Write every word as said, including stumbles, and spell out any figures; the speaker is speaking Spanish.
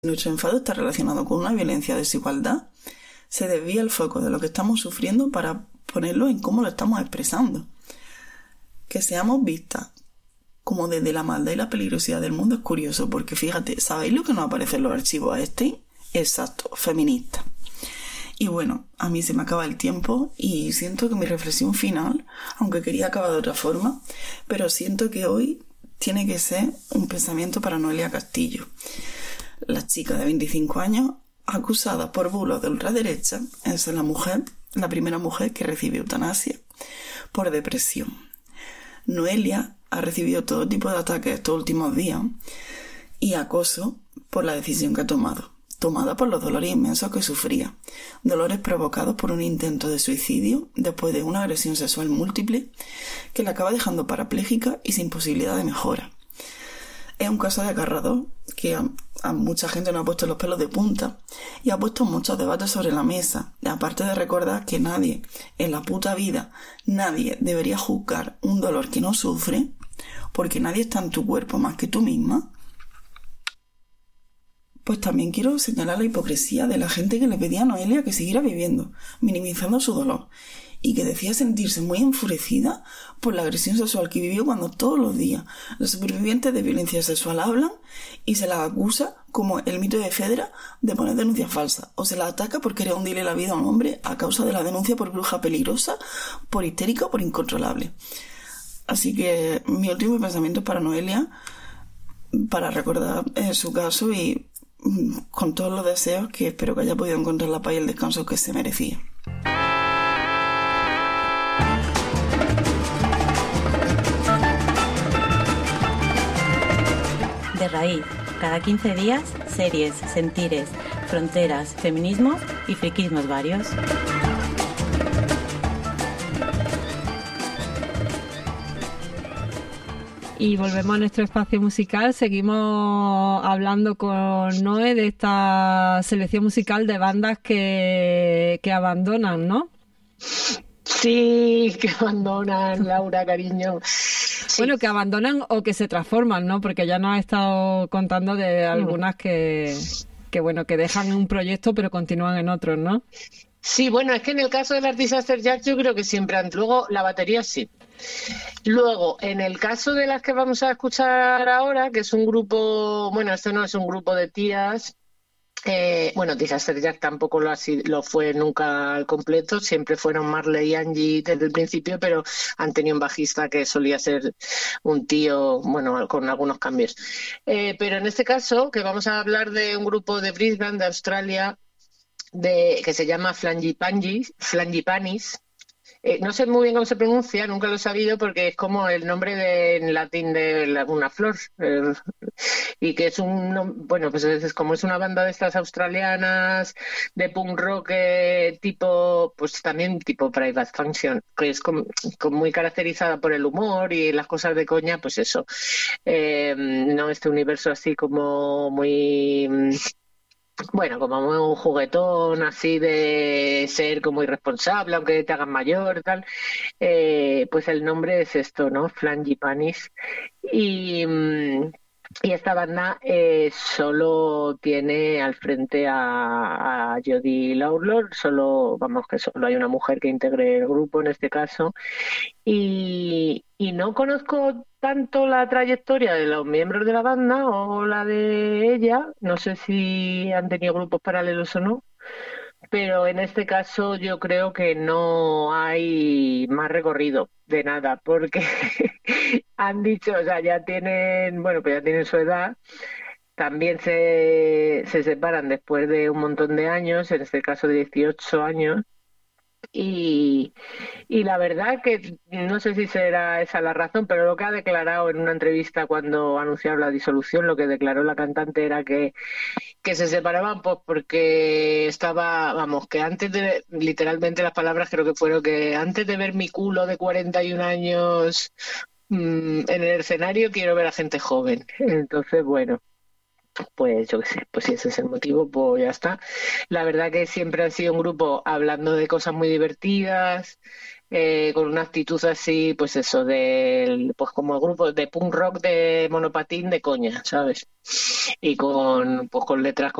nuestro enfado está relacionado con una violencia o desigualdad, se desvía el foco de lo que estamos sufriendo para ponerlo en cómo lo estamos expresando. Que seamos vistas como desde la maldad y la peligrosidad del mundo es curioso, porque fíjate, ¿sabéis lo que nos aparece en los archivos a este? Exacto, feminista. Y bueno, a mí se me acaba el tiempo y siento que mi reflexión final, aunque quería acabar de otra forma, pero siento que hoy tiene que ser un pensamiento para Noelia Castillo. La chica de veinticinco años, acusada por bulos de ultraderecha, es la mujer, la primera mujer que recibe eutanasia por depresión. Noelia ha recibido todo tipo de ataques estos últimos días y acoso por la decisión que ha tomado, tomada por los dolores inmensos que sufría, dolores provocados por un intento de suicidio después de una agresión sexual múltiple que la acaba dejando parapléjica y sin posibilidad de mejora. Es un caso desgarrador que a, a mucha gente nos ha puesto los pelos de punta y ha puesto muchos debates sobre la mesa, aparte de recordar que nadie en la puta vida, nadie debería juzgar un dolor que no sufre, porque nadie está en tu cuerpo más que tú misma. Pues también quiero señalar la hipocresía de la gente que le pedía a Noelia que siguiera viviendo, minimizando su dolor, y que decía sentirse muy enfurecida por la agresión sexual que vivió cuando todos los días los supervivientes de violencia sexual hablan y se las acusa, como el mito de Fedra, de poner denuncias falsas, o se la ataca por querer hundirle la vida a un hombre a causa de la denuncia por bruja peligrosa, por histérica o por incontrolable. Así que mi último pensamiento es para Noelia, para recordar eh, su caso y mm, con todos los deseos que espero que haya podido encontrar la paz y el descanso que se merecía. De raíz, cada quince días, series, sentires, fronteras, feminismos y friquismos varios. Y volvemos a nuestro espacio musical. Seguimos hablando con Noé de esta selección musical de bandas que, que abandonan, ¿no? Sí, que abandonan, Laura, cariño. Sí. Bueno, que abandonan o que se transforman, ¿no? Porque ya nos has estado contando de algunas que, que bueno, que dejan un proyecto pero continúan en otros, ¿no? Sí, bueno, es que en el caso del Disaster Jack yo creo que siempre han... Luego, la batería sí. Luego, en el caso de las que vamos a escuchar ahora, que es un grupo... Bueno, esto no es un grupo de tías... Eh, bueno, Disaster Jack tampoco lo, ha sido, lo fue nunca al completo, siempre fueron Marley y Angie desde el principio, pero han tenido un bajista que solía ser un tío, bueno, con algunos cambios. Eh, pero en este caso, que vamos a hablar de un grupo de Brisbane, de Australia, de, que se llama Frangipanis, Frangipanis. Eh, no sé muy bien cómo se pronuncia, nunca lo he sabido porque es como el nombre de, en latín de la, una flor eh, y que es un, bueno, pues es, es como es una banda de estas australianas de punk rock eh, tipo, pues también tipo Private Function, que es como, como muy caracterizada por el humor y las cosas de coña, pues eso, eh, no este universo así como muy... Bueno, como un juguetón así de ser como irresponsable, aunque te hagan mayor y tal, eh, pues el nombre es esto, ¿no? Frangipanis. Y, y esta banda eh, solo tiene al frente a, a Jodie Lawlor, solo, vamos, que solo hay una mujer que integre el grupo en este caso. Y, y no conozco tanto la trayectoria de los miembros de la banda o la de ella, no sé si han tenido grupos paralelos o no, pero en este caso yo creo que no hay más recorrido de nada, porque han dicho, o sea, ya tienen, bueno, pues ya tienen su edad, también se, se separan después de un montón de años, en este caso de dieciocho años, Y, y la verdad que no sé si será esa la razón, pero lo que ha declarado en una entrevista cuando anunciaron la disolución, lo que declaró la cantante era que, que se separaban pues porque estaba, vamos, que antes de, literalmente las palabras creo que fueron que antes de ver mi culo de cuarenta y un años mmm, en el escenario quiero ver a gente joven. Entonces, bueno. Pues yo qué sé, pues si ese es el motivo, pues ya está. La verdad que siempre han sido un grupo hablando de cosas muy divertidas, eh, con una actitud así, pues eso, del, pues como el grupo de punk rock de monopatín de coña, ¿sabes? Y con, pues con letras